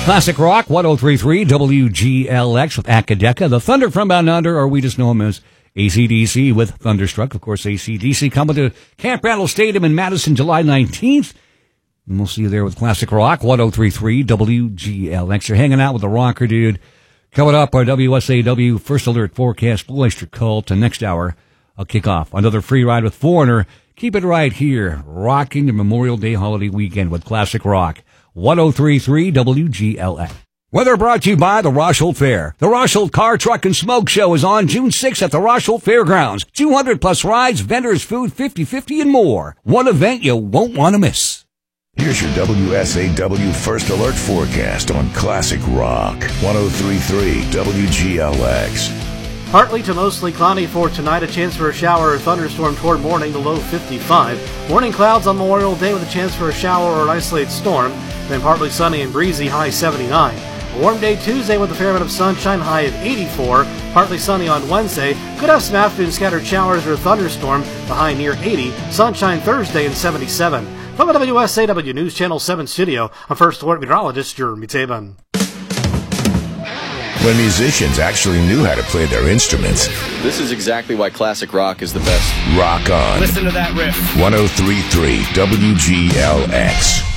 Classic Rock, 103.3 WGLX with Akadeka. The Thunder from Down Under, or we just know him as AC/DC with Thunderstruck. Of course, AC/DC coming to Camp Randall Stadium in Madison July 19th. And we'll see you there with Classic Rock, 103.3 WGLX. You're hanging out with the rocker dude. Coming up, our WSAW First Alert Forecast, Blue Oyster Cult. And next hour, I'll kick off another free ride with Foreigner. Keep it right here, rocking the Memorial Day holiday weekend with Classic Rock. 103.3 WGLX. Weather brought to you by the Rochelle Fair. The Rochelle Car, Truck, and Smoke Show is on June 6th at the Rochelle Fairgrounds. 200 plus rides, vendors, food, 50/50, and more. One event you won't want to miss. Here's your WSAW First Alert forecast on Classic Rock. 103.3 WGLX. Partly to mostly cloudy for tonight. A chance for a shower or thunderstorm toward morning, the low 55. Morning clouds on Memorial Day with a chance for a shower or an isolated storm. Then partly sunny and breezy, high 79. A warm day Tuesday with a fair amount of sunshine, high at 84. Partly sunny on Wednesday. Could have some afternoon scattered showers or a thunderstorm, the high near 80. Sunshine Thursday and 77. From the WSAW News Channel 7 studio, I'm First Alert Meteorologist Jeremy Taban. When musicians actually knew how to play their instruments. This is exactly why classic rock is the best. Rock on. Listen to that riff. 103.3 WGLX.